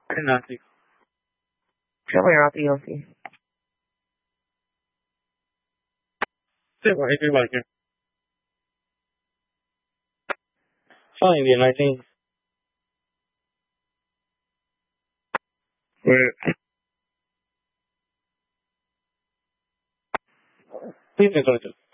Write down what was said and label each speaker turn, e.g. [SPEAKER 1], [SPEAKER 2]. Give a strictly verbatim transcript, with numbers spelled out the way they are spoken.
[SPEAKER 1] Nazi.
[SPEAKER 2] Siapa yang mati Yofi?
[SPEAKER 1] Siapa itu banyak? Fine, dia nineteen.
[SPEAKER 2] Wait.
[SPEAKER 1] Please,